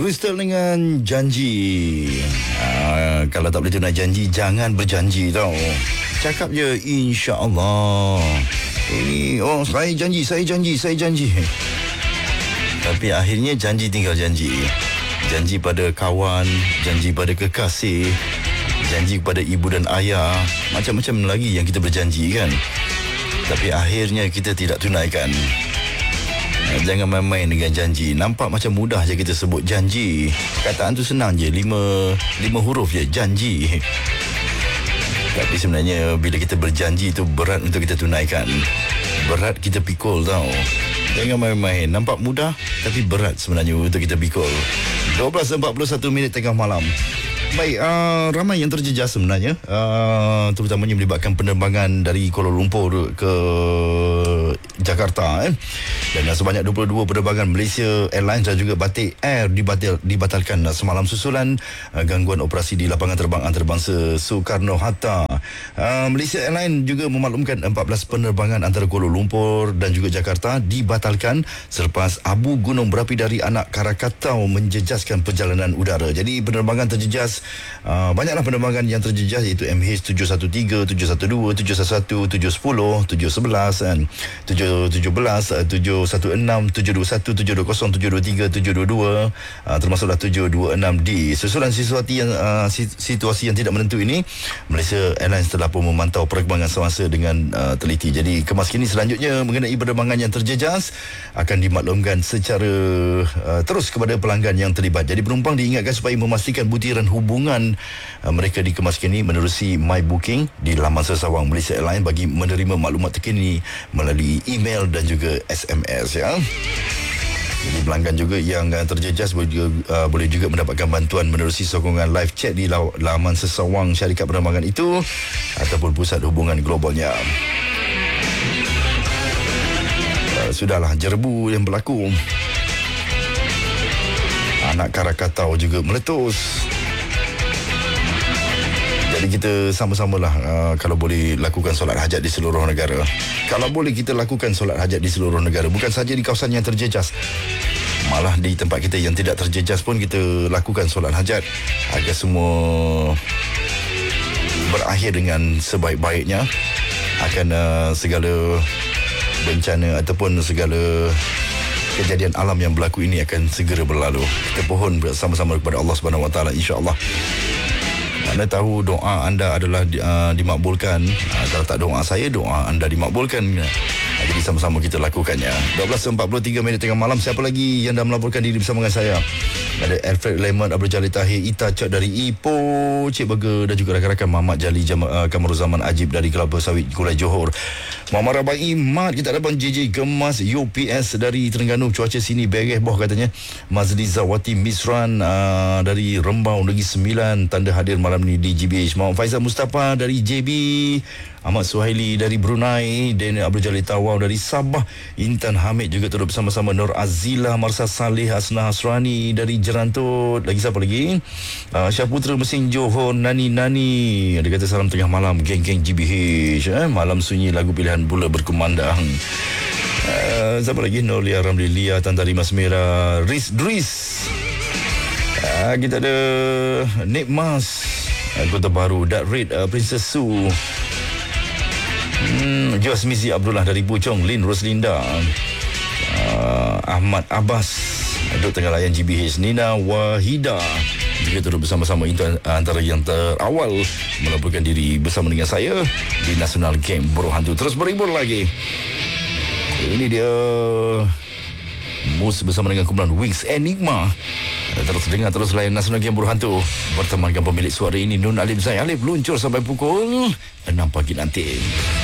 Crystal dengan janji. Kalau tak boleh tunai janji, jangan berjanji tau. Cakap je insya-Allah. Ini saya janji. Tapi akhirnya janji tinggal janji. Janji pada kawan, janji pada kekasih, janji kepada ibu dan ayah, macam-macam lagi yang kita berjanji kan. Tapi akhirnya kita tidak tunaikan. Jangan main-main dengan janji. Nampak macam mudah je kita sebut janji. Kataan tu senang je, lima huruf je, janji. Tapi sebenarnya bila kita berjanji itu berat untuk kita tunaikan. Berat kita pikul tau. Jangan main-main. Nampak mudah tapi berat sebenarnya untuk kita pikul. 12.41 tengah malam. Baik, ramai yang terjejas sebenarnya, terutamanya melibatkan penerbangan dari Kuala Lumpur ke Jakarta. Dan sebanyak 22 penerbangan Malaysia Airlines dan juga Batik Air dibatalkan semalam susulan gangguan operasi di lapangan terbang antarabangsa Soekarno-Hatta. Malaysia Airlines juga memaklumkan 14 penerbangan antara Kuala Lumpur dan juga Jakarta dibatalkan selepas abu gunung berapi dari anak Krakatau menjejaskan perjalanan udara. Jadi penerbangan terjejas. Banyaklah penerbangan yang terjejas, iaitu MH713, 712, 711, 710, 711 dan 717, 716, 721, 720, 723, 722, termasuklah 726D. Susulan situasi yang tidak menentu ini, Malaysia Airlines telah pun memantau perkembangan semasa dengan teliti. Jadi kemaskini selanjutnya mengenai penerbangan yang terjejas akan dimaklumkan secara terus kepada pelanggan yang terlibat. Jadi penumpang diingatkan supaya memastikan butiran hubungan mereka dikemaskan menerusi My Booking di laman sesawang Malaysia Airlines bagi menerima maklumat terkini melalui email dan juga SMS ya. Jadi pelanggan juga yang terjejas boleh juga mendapatkan bantuan menerusi sokongan live chat di laman sesawang syarikat penerbangan itu ataupun pusat hubungan globalnya. Sudahlah jerbu yang berlaku. Anak Krakatau juga meletus. Jadi kita sama-samalah kalau boleh lakukan solat hajat di seluruh negara. Kalau boleh kita lakukan solat hajat di seluruh negara, bukan saja di kawasan yang terjejas. Malah di tempat kita yang tidak terjejas pun kita lakukan solat hajat agar semua berakhir dengan sebaik-baiknya. Akan segala bencana ataupun segala kejadian alam yang berlaku ini akan segera berlalu. Kita pohon bersama-sama kepada Allah Subhanahu Wa Taala, insya-Allah. Anda tahu doa anda adalah dimakbulkan. Kalau tak doa saya, doa anda dimakbulkan. Jadi sama-sama kita lakukannya. 12.43 tengah malam. Siapa lagi yang dah melaporkan diri bersama dengan saya? Ada Alfred Lemon, Abdul Jalil Tahir, Ita Cak dari Ipoh, Cik Burger dan juga rakan-rakan Muhammad Jali Kamaruzaman Ajib dari Kelapa Sawit Kulai Johor. Muhammad Rabai Mat, kita dapat JJ Gemas UPS dari Terengganu. Cuaca sini beres boh katanya. Mazli Zawati Misran dari Rembau Negeri Sembilan, tanda hadir malam ni di GBH. Muhammad Faizal Mustafa dari JB, Ahmad Suhaili dari Brunei, Daniel Abdul Jalil Tawau dari Sabah, Intan Hamid juga turut bersama-sama, Nur Azila, Marsa Saleh, Hasna Hasrani dari Jerantut. Lagi siapa lagi? Syahputra Mesin Johor, Nani. Dia kata salam tengah malam geng-geng GBH. Malam sunyi lagu pilihan Bula Berkumandang. Siapa lagi? Nolia Ramli, Tanta Rimas Merah, Dris. Kita ada Nik Mas, Kota Baru, Dat Red, Princess Sue, Jos Mizi Abdullah dari Puchong, Lin Roslinda, Ahmad Abbas duduk tengah layan GBH, Nina Wahida juga turut bersama-sama. Itu antara yang terawal melaporkan diri bersama dengan saya di National Game Buruh Hantu. Terus berhibur lagi. Ini dia Mus bersama dengan kumpulan Wings Enigma. Terus dengar, terus layan National Game Buruh Hantu. Bertemankan pemilik suara ini Nun Alif Zain Alif, luncur sampai pukul 6 pagi nanti.